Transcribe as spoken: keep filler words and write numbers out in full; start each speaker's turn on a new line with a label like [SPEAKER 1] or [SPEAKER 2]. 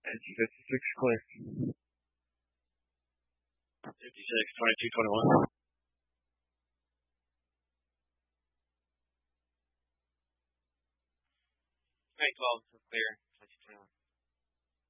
[SPEAKER 1] N C fifty-six clear.
[SPEAKER 2] fifty-six, twenty-two twenty-one.
[SPEAKER 3] Nine twelve, clear, twenty-two twenty-one.